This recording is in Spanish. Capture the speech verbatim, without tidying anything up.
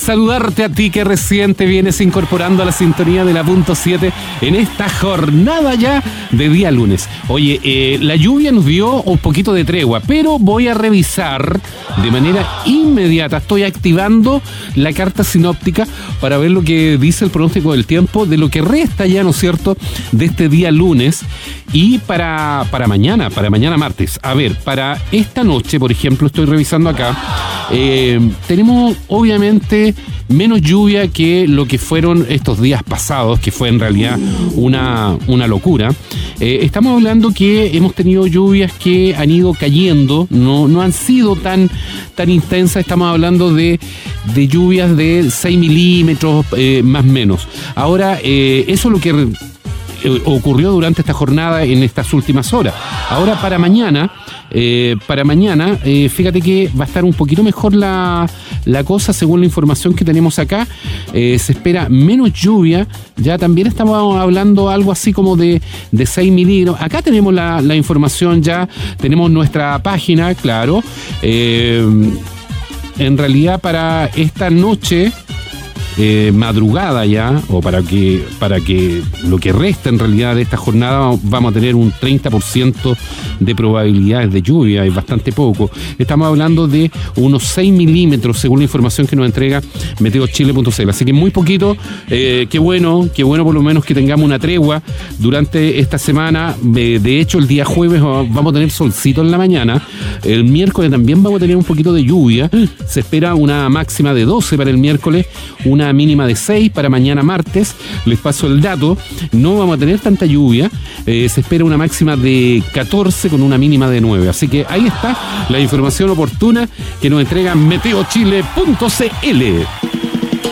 saludarte a ti que recién te vienes incorporando a la sintonía de la punto siete en esta jornada ya de día lunes. Oye, eh, la lluvia nos dio un poquito de tregua, pero voy a revisar de manera inmediata. Estoy activando la carta sinóptica para ver lo que dice el pronóstico del tiempo de lo que resta ya, ¿no es cierto?, de este día lunes y para, para mañana, para mañana martes. A ver, para esta noche, por ejemplo, estoy revisando acá, eh, tenemos obviamente menos lluvia que lo que fueron estos días pasados, que fue en realidad una, una locura. Eh, estamos hablando que hemos tenido lluvias que han ido cayendo, no, no han sido tan, tan intensas. Estamos hablando de, de lluvias de seis milímetros, eh, más o menos. Ahora, eh, eso es lo que eh, ocurrió durante esta jornada en estas últimas horas. Ahora, para mañana, eh, para mañana, eh, fíjate que va a estar un poquito mejor la, la cosa según la información que tenemos acá. Eh, se espera menos lluvia. Ya también estamos hablando algo así como de, de seis milímetros. Acá tenemos la, la información ya, tenemos nuestra página, claro. Eh, en realidad para esta noche, eh, madrugada ya, o para que, para que lo que resta en realidad de esta jornada, vamos a tener un treinta por ciento de probabilidades de lluvia, es bastante poco. Estamos hablando de unos seis milímetros según la información que nos entrega meteochile punto c l. Así que muy poquito, eh, qué bueno, qué bueno por lo menos que tengamos una tregua durante esta semana. Eh, de hecho, el día jueves vamos a tener solcito en la mañana. El miércoles también vamos a tener un poquito de lluvia. Se espera una máxima de doce para el miércoles, una mínima de seis para mañana martes. Les paso el dato, no vamos a tener tanta lluvia. Eh, se espera una máxima de catorce con una mínima de nueve. Así que ahí está la información oportuna que nos entrega meteochile punto c l.